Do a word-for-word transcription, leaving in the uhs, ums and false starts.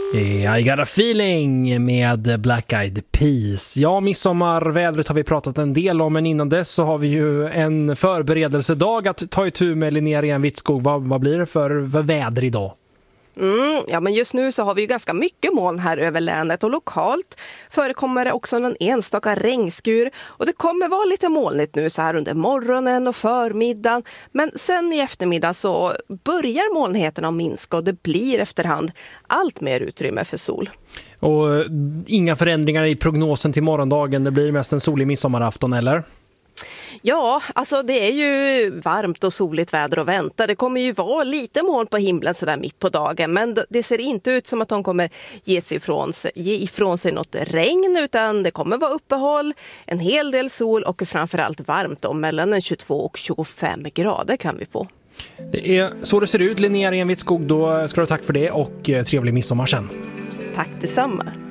I got a feeling med Black Eyed Peas. Ja, midsommarvädret har vi pratat en del om, men innan dess så har vi ju en förberedelsedag att ta itu med. Linnea Renvitskog, vad, vad blir det för, för väder idag? Mm, ja, men just nu så har vi ju ganska mycket moln här över länet och lokalt förekommer det också någon enstaka regnskur och det kommer vara lite molnigt nu så här under morgonen och förmiddagen, men sen i eftermiddag så börjar molnigheterna att minska och det blir efterhand allt mer utrymme för sol. Och inga förändringar i prognosen till morgondagen, det blir mest en solig midsommarafton, eller? Ja, alltså det är ju varmt och soligt väder att vänta. Det kommer ju vara lite moln på himlen så där mitt på dagen, men det ser inte ut som att de kommer ge, sig ifrån, sig, ge ifrån sig något regn, utan det kommer vara uppehåll, en hel del sol och framförallt varmt om mellan tjugotvå och tjugofem grader kan vi få. Det är så det ser ut, Linnea Renvitskog. Då ska du ha tack för det och trevlig midsommar sen. Tack detsamma.